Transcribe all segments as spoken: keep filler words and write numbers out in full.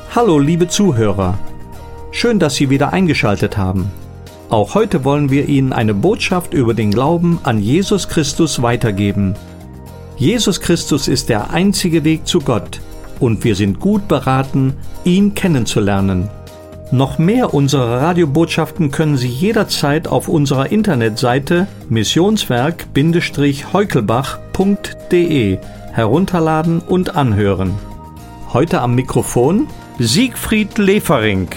Hallo liebe Zuhörer, schön, dass Sie wieder eingeschaltet haben. Auch heute wollen wir Ihnen eine Botschaft über den Glauben an Jesus Christus weitergeben. Jesus Christus ist der einzige Weg zu Gott und wir sind gut beraten, ihn kennenzulernen. Noch mehr unserer Radiobotschaften können Sie jederzeit auf unserer Internetseite missionswerk heukelbach punkt de herunterladen und anhören. Heute am Mikrofon Siegfried Lefering.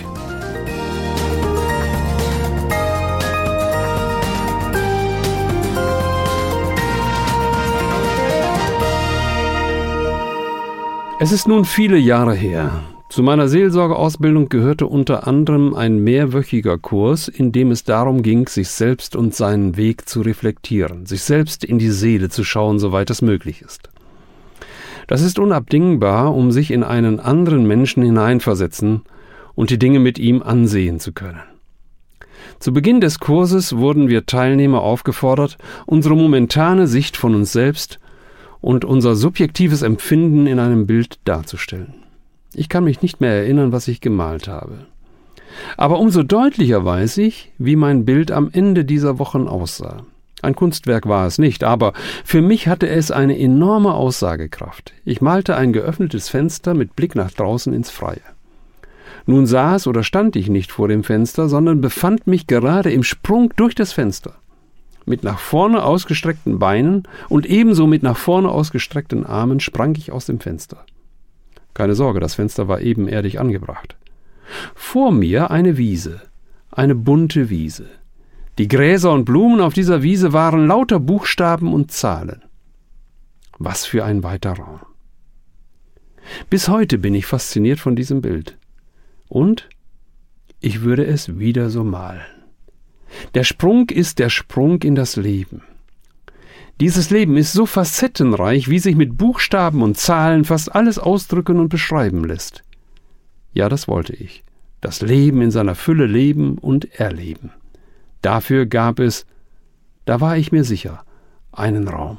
Es ist nun viele Jahre her. Zu meiner Seelsorgeausbildung gehörte unter anderem ein mehrwöchiger Kurs, in dem es darum ging, sich selbst und seinen Weg zu reflektieren, sich selbst in die Seele zu schauen, soweit es möglich ist. Das ist unabdingbar, um sich in einen anderen Menschen hineinversetzen und die Dinge mit ihm ansehen zu können. Zu Beginn des Kurses wurden wir Teilnehmer aufgefordert, unsere momentane Sicht von uns selbst und unser subjektives Empfinden in einem Bild darzustellen. Ich kann mich nicht mehr erinnern, was ich gemalt habe. Aber umso deutlicher weiß ich, wie mein Bild am Ende dieser Wochen aussah. Ein Kunstwerk war es nicht, aber für mich hatte es eine enorme Aussagekraft. Ich malte ein geöffnetes Fenster mit Blick nach draußen ins Freie. Nun saß oder stand ich nicht vor dem Fenster, sondern befand mich gerade im Sprung durch das Fenster. Mit nach vorne ausgestreckten Beinen und ebenso mit nach vorne ausgestreckten Armen sprang ich aus dem Fenster. Keine Sorge, das Fenster war ebenerdig angebracht. Vor mir eine Wiese, eine bunte Wiese. Die Gräser und Blumen auf dieser Wiese waren lauter Buchstaben und Zahlen. Was für ein weiter Raum. Bis heute bin ich fasziniert von diesem Bild. Und ich würde es wieder so malen. Der Sprung ist der Sprung in das Leben. Dieses Leben ist so facettenreich, wie sich mit Buchstaben und Zahlen fast alles ausdrücken und beschreiben lässt. Ja, das wollte ich. Das Leben in seiner Fülle leben und erleben. Dafür gab es, da war ich mir sicher, einen Raum.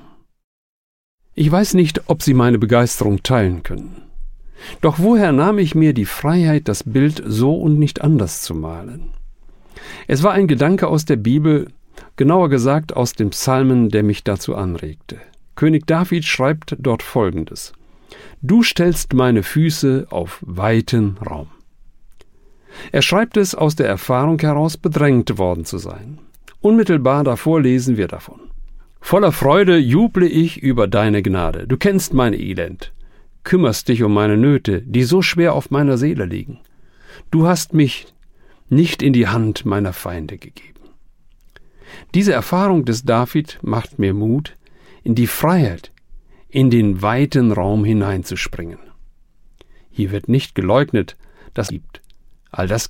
Ich weiß nicht, ob Sie meine Begeisterung teilen können. Doch woher nahm ich mir die Freiheit, das Bild so und nicht anders zu malen? Es war ein Gedanke aus der Bibel, genauer gesagt aus dem Psalmen, der mich dazu anregte. König David schreibt dort Folgendes: Du stellst meine Füße auf weiten Raum. Er schreibt es aus der Erfahrung heraus, bedrängt worden zu sein. Unmittelbar davor lesen wir davon: Voller Freude juble ich über deine Gnade. Du kennst mein Elend, kümmerst dich um meine Nöte, die so schwer auf meiner Seele liegen. Du hast mich nicht in die Hand meiner Feinde gegeben. Diese Erfahrung des David macht mir Mut, in die Freiheit, in den weiten Raum hineinzuspringen. Hier wird nicht geleugnet, dass es gibt. All das